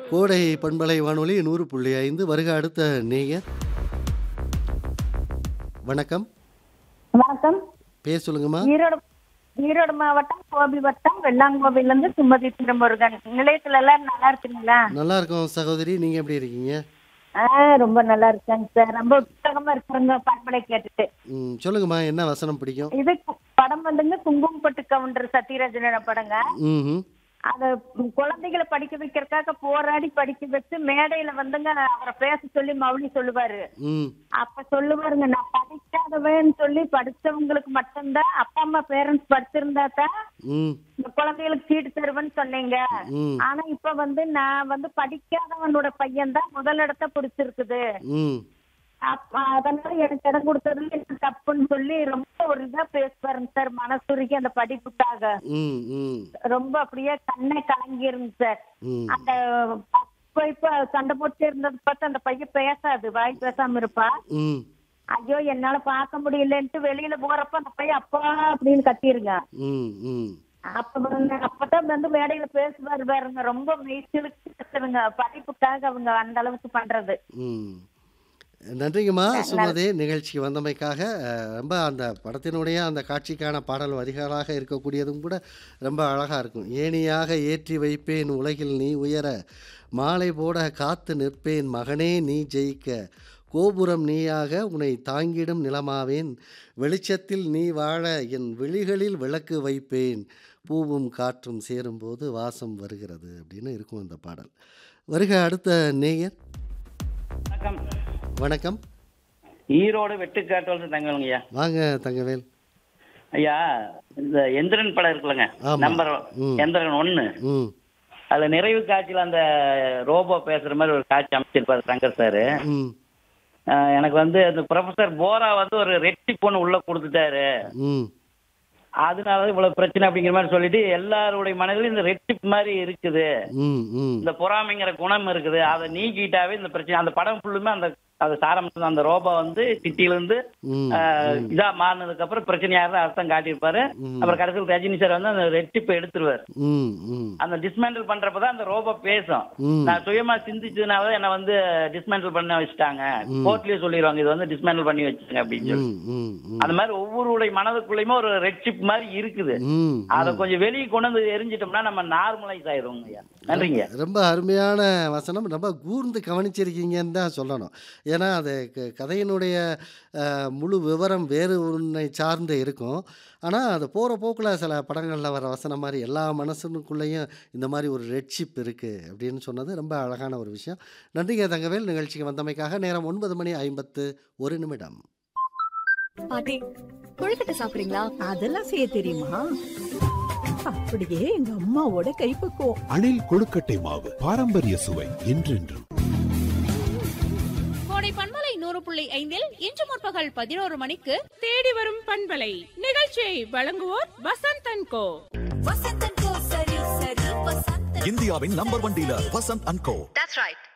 கோடை பண்பலை வானொலி 100.5 வருக அடுத்த நேயர். வணக்கம். வணக்கம். பேர் சொல்லுங்கம்மா. ஈரோடு மாவட்டம் கோபி வட்டம் வெள்ளாங்கோவில இருந்து சுமதி திருமுருகன். நிலையத்துல எல்லாரும் நல்லா இருக்கீங்களா? நல்லா இருக்கோம் சகோதரி, நீங்க எப்படி இருக்கீங்க? ரொம்ப நல்லா இருக்காங்க சார். ரொம்ப உற்சாகமா இருக்கிறவங்க பண்பலை கேட்டுட்டு. சொல்லுங்கம்மா, என்ன வசனம் பிடிக்கும்? இது படம் வந்துங்க குங்குமப்பட்டு கவுண்டர் சத்யராஜனோட படங்க. அத குழந்தைகளை படிக்க வைக்கிறதுக்காக போராடி படிக்க வச்சு மேடையில வந்துங்க அவரை பேச சொல்லி மௌலி சொல்லுவாரு. அப்ப சொல்லுவாருங்க, நான் படிக்காதவன்னு சொல்லி படிச்சவங்களுக்கு மட்டும்தான் அப்பா அம்மா பேரண்ட்ஸ் படிச்சிருந்தா தான் இந்த குழந்தைகளுக்கு சீட்டு தருவேன்னு சொன்னீங்க. ஆனா இப்ப வந்து நான் வந்து படிக்காதவனோட பையன் தான் முதலிடத்தை பிடிச்சிருக்குது. அதனால எனக்கு இடம் கொடுத்தது எனக்கு தப்புன்னு சொல்லி ரொம்ப ஒரு இதா பேசுவாருங்க சார். மனசுருகி அந்த படிப்புக்காக ரொம்ப அப்படியே கண்ணை கலங்கிருங்க சார். அந்த இப்ப சண்டை போட்டு இருந்தது பார்த்து அந்த பையன் பேசாது, வாய் பேசாம இருப்பா. ஐயோ என்னால பாக்க முடியலன்ட்டு வெளியில போறப்ப அந்த பையன் அப்பா அப்படின்னு கத்திருங்க. அப்பதான் வந்து மேடையில பேசுவாரு பாருங்க. ரொம்ப மெய்சிலுங்க படிப்புக்காக அவங்க அந்த அளவுக்கு பண்றது. நன்றிங்கம்மா சுமதி, நிகழ்ச்சிக்கு வந்தமைக்காக. ரொம்ப அந்த படத்தினுடைய அந்த காட்சிக்கான பாடல் வரிகளாக இருக்கக்கூடியதும் கூட ரொம்ப அழகாக இருக்கும். ஏணியாக ஏற்றி வைப்பேன் உலகில் நீ உயர, மாலை போட காத்து நிற்பேன் மகனே நீ ஜெயிக்க, கோபுரம் நீயாக உன்னை தாங்கிடும் நிலமாவேன், வெளிச்சத்தில் நீ வாழ என் விழிகளில் விளக்கு வைப்பேன், பூவும் காற்றும் சேரும்போது வாசம் வருகிறது அப்படின்னு இருக்கும் அந்த பாடல். வருக அடுத்த நேயர். வணக்கம். வணக்கம். ஈரோடு வெட்டுக்காட்டு தங்கவேலுங்கய்யா. வாங்க தங்கவேல். ஐயா, இந்த எந்திரன் படம் இருக்குல்லங்க, நம்பர் எந்திரன் 1, அதுல நிறைவு காட்சியில அந்த ரோபோ பேசுற மாதிரி ஒரு காட்சி அமைச்சிருப்பாரு சங்கர் சாரு. எனக்கு வந்து அந்த ப்ரொஃபசர் போரா வந்து ஒரு ரெட்டி பொண்ணு உள்ள கொடுத்துட்டாரு, அதனால இவ்வளவு பிரச்சனை அப்படிங்கிற மாதிரி சொல்லிட்டு எல்லாருடைய மனதிலும் இந்த ரெட்டிப் மாதிரி இருக்குது, இந்த பொறாமைங்கிற குணம் இருக்குது, அதை நீக்கிட்டாவே இந்த பிரச்சனை. அந்த படம் ஃபுல்லுமே அந்த சாரம் அந்த ரோபோ வந்து சிட்டியிலிருந்து இதா மாறினதுக்கு அப்புறம் பிரச்சனையாக அர்த்தம் காட்டியிருப்பாரு. அப்புறம் கடைசியில் ரஜினி சார் வந்து அந்த ரெட்டிப்பை எடுத்துருவாரு. அந்த டிஸ்மேண்டில் பண்றப்பதான் அந்த ரோபோ பேசும். நான் சுயமா சிந்திச்சதுனால என்ன வந்து டிஸ்மேண்டில் பண்ண வச்சுட்டாங்க, கோர்ட்லயே சொல்லிடுவாங்க இது வந்து டிஸ்மேண்டில் பண்ணி வச்சுங்க அப்படின்னு சொல்லி. அந்த மாதிரி ஒவ்வொருடைய மனதுக்குள்ளயுமே ஒரு ரெட்ஷிப் மாதிரி இருக்குது. அதை கொஞ்சம் வெளியே கொண்டு வந்து எரிஞ்சிட்டோம்னா நம்ம நார்மலைஸ் ஆயிடுவோம். நன்றிங்க. ரொம்ப அருமையான வசனம், ரொம்ப கூர்ந்து கவனிச்சிருக்கீங்கன்னு தான் சொல்லணும். ஏன்னா அது கதையினுடைய முழு விவரம் வேறு ஒன்றை சார்ந்து இருக்கும். ஆனால் அது போகிற போக்கில் சில படங்களில் வர வசனம் மாதிரி எல்லா மனசுக்குள்ளேயும் இந்த மாதிரி ஒரு ரெட்ஷிப் இருக்குது அப்படின்னு சொன்னது ரொம்ப அழகான ஒரு விஷயம். நன்றிங்க தங்கவேல், நிகழ்ச்சிக்கு வந்தமைக்காக. நேரம் 9:51. பாட்டி, கொழுக்கட்டை சாப்பிடுறீங்களா? அதெல்லாம் செய்ய தெரியுமா? அப்படியே எங்க அம்மாவோட கைப்பக்குவம். அணில் கொழுக்கட்டை மாவு, பாரம்பரிய சுவை என்றென்றும். கோடை பண்பலை 100.5 இன்று முற்பகல் 11 மணிக்கு தேடி வரும் பண்பலை நிகழ்ச்சியை வழங்குவோர் வசந்த் அண்ட் கோ. இந்தியாவின் number 1 dealer Vasanth and go. That's right.